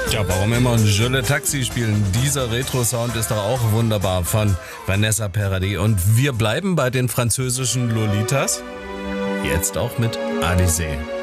Ja, warum immer ein Je le Taxi spielen? Dieser Retro-Sound ist doch auch wunderbar von Vanessa Paradis. Und wir bleiben bei den französischen Lolitas. Jetzt auch mit Alizée.